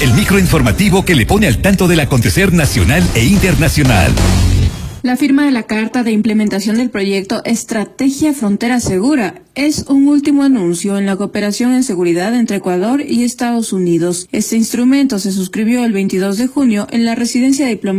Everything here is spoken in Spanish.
el microinformativo que le pone al tanto del acontecer nacional e internacional. La firma de la Carta de Implementación del proyecto Estrategia Frontera Segura es un último anuncio en la cooperación en seguridad entre Ecuador y Estados Unidos. Este instrumento se suscribió el 22 de junio en la residencia diplomática